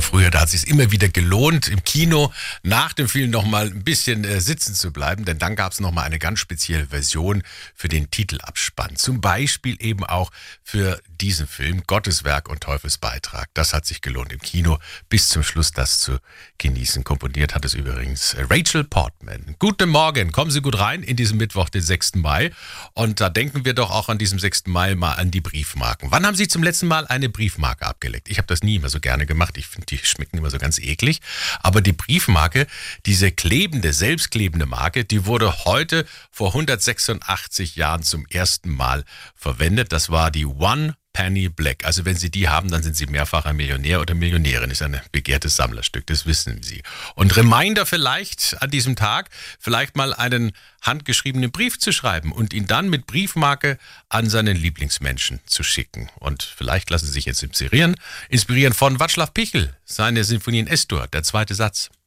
früher, da hat es sich immer wieder gelohnt, im Kino nach dem Film noch mal ein bisschen sitzen zu bleiben, denn dann gab es noch mal eine ganz spezielle Version für den Titelabspann. Zum Beispiel eben auch für diesen Film Gotteswerk und Teufelsbeitrag. Das hat sich gelohnt im Kino, bis zum Schluss das zu genießen. Komponiert hat es übrigens Rachel Portman. Guten Morgen, kommen Sie gut rein in diesen Mittwoch, den 6. Mai. Und da denken wir doch auch an diesem 6. Mai mal an die Briefmarken. Wann haben Sie zum letzten Mal eine Briefmarke abgelegt? Ich habe das nie immer so gerne gemacht. Ich finde, die schmecken immer so ganz eklig. Aber die Briefmarke, diese klebende, selbstklebende Marke, die wurde heute vor 186 Jahren zum ersten Mal verwendet. Das war die One Penny Black. Also wenn Sie die haben, dann sind Sie mehrfacher Millionär oder Millionärin. Ist ein begehrtes Sammlerstück, das wissen Sie. Und Reminder vielleicht an diesem Tag, vielleicht mal einen handgeschriebenen Brief zu schreiben und ihn dann mit Briefmarke an seinen Lieblingsmenschen zu schicken. Und vielleicht lassen Sie sich jetzt inspirieren von Václav Pichel, seine Sinfonie in S-Dur, der zweite Satz.